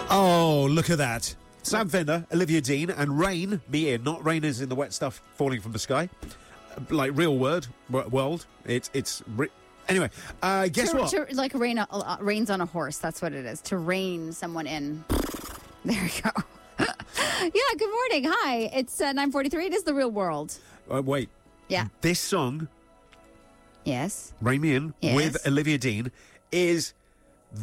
Oh, look at that. Sam Fender, Olivia Dean, and Rain, me in, not rain as in the wet stuff falling from the sky. Like real world. Anyway, guess what? Like rains on a horse, that's what it is. To rein someone in. There you go. Yeah, good morning. Hi, it's 9:43. It is The Real World. Wait. Yeah. This song, Yes. Rain Me In, Yes. with Olivia Dean, is